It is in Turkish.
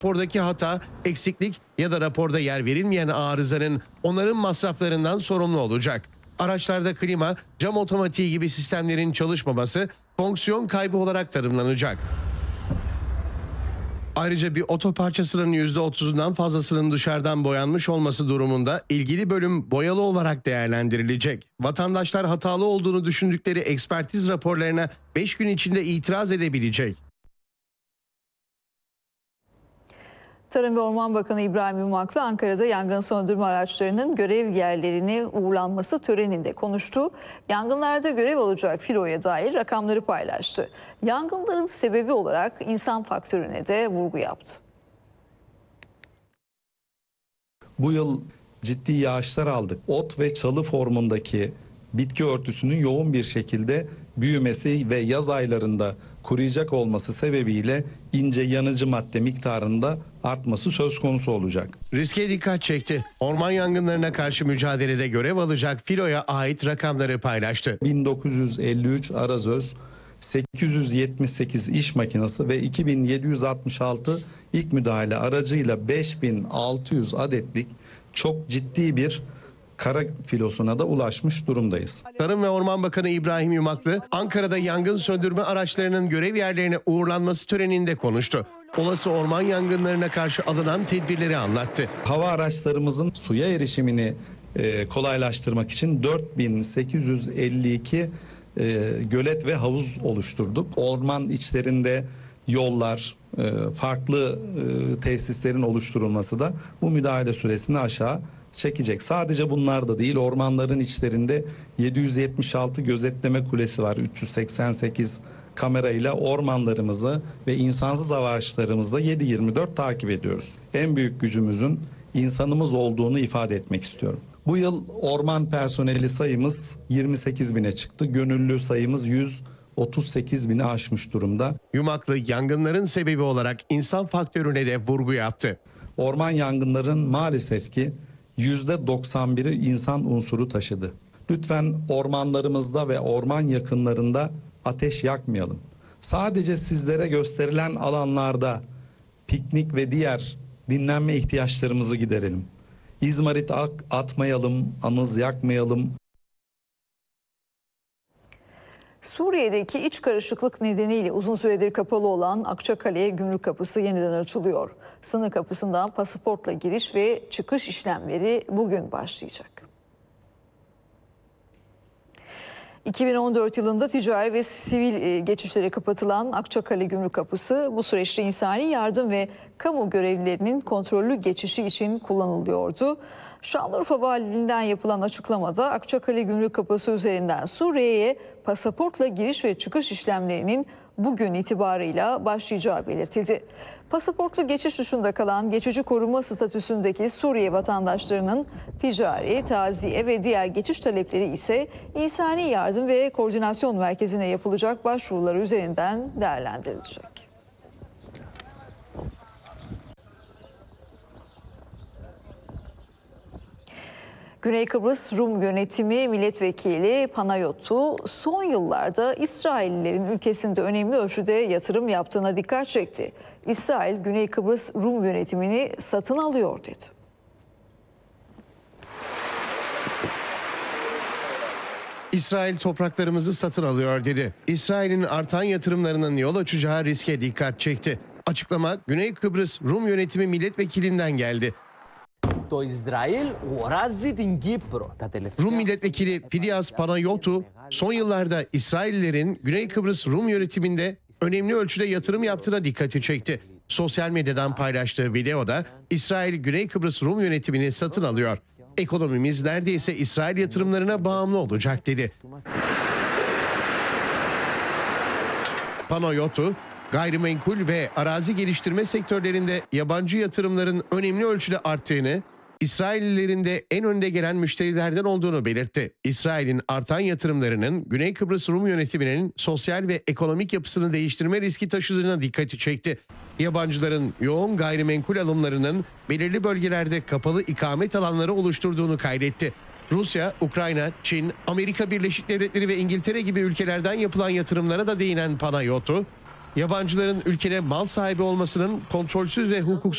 Rapordaki hata, eksiklik ya da raporda yer verilmeyen arızanın onarım masraflarından sorumlu olacak. Araçlarda klima, cam otomatiği gibi sistemlerin çalışmaması fonksiyon kaybı olarak tanımlanacak. Ayrıca bir oto parçasının %30'undan fazlasının dışarıdan boyanmış olması durumunda ilgili bölüm boyalı olarak değerlendirilecek. Vatandaşlar hatalı olduğunu düşündükleri ekspertiz raporlarına 5 gün içinde itiraz edebilecek. Tarım ve Orman Bakanı İbrahim Yumaklı Ankara'da yangın söndürme araçlarının görev yerlerine uğurlanması töreninde konuştu. Yangınlarda görev alacak filoya dair rakamları paylaştı. Yangınların sebebi olarak insan faktörüne de vurgu yaptı. Bu yıl ciddi yağışlar aldık. Ot ve çalı formundaki bitki örtüsünün yoğun bir şekilde büyümesi ve yaz aylarında kuruyacak olması sebebiyle ince yanıcı madde miktarında artması söz konusu olacak. Riske dikkat çekti. Orman yangınlarına karşı mücadelede görev alacak filoya ait rakamları paylaştı. 1953 arazöz, 878 iş makinesi ve 2766 ilk müdahale aracıyla 5600 adetlik çok ciddi bir kara filosuna da ulaşmış durumdayız. Tarım ve Orman Bakanı İbrahim Yumaklı, Ankara'da yangın söndürme araçlarının görev yerlerine uğurlanması töreninde konuştu. Olası orman yangınlarına karşı alınan tedbirleri anlattı. Hava araçlarımızın suya erişimini kolaylaştırmak için 4852 gölet ve havuz oluşturduk. Orman içlerinde yollar, farklı tesislerin oluşturulması da bu müdahale süresini aşağı çekecek. Sadece bunlar da değil, ormanların içlerinde 776 gözetleme kulesi var. 388 kamerayla ormanlarımızı ve insansız araçlarımızı 7/24 takip ediyoruz. En büyük gücümüzün insanımız olduğunu ifade etmek istiyorum. Bu yıl orman personeli sayımız 28 bine çıktı. Gönüllü sayımız 138 bini aşmış durumda. Yumaklı yangınların sebebi olarak insan faktörüne de vurgu yaptı. Orman yangınların maalesef ki %91'i insan unsuru taşıdı. Lütfen ormanlarımızda ve orman yakınlarında ateş yakmayalım. Sadece sizlere gösterilen alanlarda piknik ve diğer dinlenme ihtiyaçlarımızı giderelim. İzmarit atmayalım, anız yakmayalım. Suriye'deki iç karışıklık nedeniyle uzun süredir kapalı olan Akçakale Gümrük Kapısı yeniden açılıyor. Sınır kapısından pasaportla giriş ve çıkış işlemleri bugün başlayacak. 2014 yılında ticari ve sivil geçişlere kapatılan Akçakale Gümrük Kapısı bu süreçte insani yardım ve kamu görevlilerinin kontrollü geçişi için kullanılıyordu. Şanlıurfa Valiliğinden yapılan açıklamada Akçakale Gümrük Kapısı üzerinden Suriye'ye pasaportla giriş ve çıkış işlemlerinin bugün itibarıyla başlayacağı belirtildi. Pasaportlu geçiş dışında kalan geçici koruma statüsündeki Suriye vatandaşlarının ticari, taziye ve diğer geçiş talepleri ise İnsani Yardım ve Koordinasyon Merkezi'ne yapılacak başvurular üzerinden değerlendirilecek. Güney Kıbrıs Rum Yönetimi Milletvekili Panayotu son yıllarda İsraillilerin ülkesinde önemli ölçüde yatırım yaptığına dikkat çekti. İsrail, Güney Kıbrıs Rum Yönetimini satın alıyor dedi. İsrail topraklarımızı satın alıyor dedi. İsrail'in artan yatırımlarının yol açacağı riske dikkat çekti. Açıklama Güney Kıbrıs Rum Yönetimi Milletvekilinden geldi. Rum milletvekili Fidias Panayotu, son yıllarda İsraillilerin Güney Kıbrıs Rum yönetiminde önemli ölçüde yatırım yaptığına dikkati çekti. Sosyal medyadan paylaştığı videoda İsrail Güney Kıbrıs Rum yönetimini satın alıyor. Ekonomimiz neredeyse İsrail yatırımlarına bağımlı olacak dedi. Panayotu, gayrimenkul ve arazi geliştirme sektörlerinde yabancı yatırımların önemli ölçüde arttığını, İsraillilerin de en önde gelen müşterilerden olduğunu belirtti. İsrail'in artan yatırımlarının Güney Kıbrıs Rum yönetiminin sosyal ve ekonomik yapısını değiştirme riski taşıdığına dikkati çekti. Yabancıların yoğun gayrimenkul alımlarının belirli bölgelerde kapalı ikamet alanları oluşturduğunu kaydetti. Rusya, Ukrayna, Çin, Amerika Birleşik Devletleri ve İngiltere gibi ülkelerden yapılan yatırımlara da değinen Panayotu, yabancıların ülkede mal sahibi olmasının kontrolsüz ve hukuksuz